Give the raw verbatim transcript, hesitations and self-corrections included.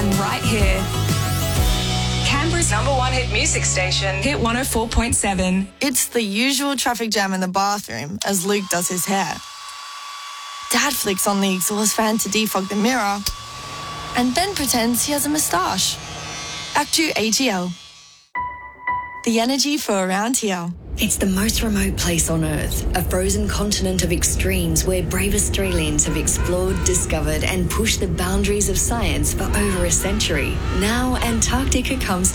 and right here. Canberra's number one hit music station, Hit one oh four point seven. It's the usual traffic jam in the bathroom as Luke does his hair. Dad flicks on the exhaust fan to defog the mirror, and Ben pretends he has a moustache. Act two A G L. The energy for around here. It's the most remote place on Earth, a frozen continent of extremes where brave Australians have explored, discovered and pushed the boundaries of science for over a century. Now Antarctica comes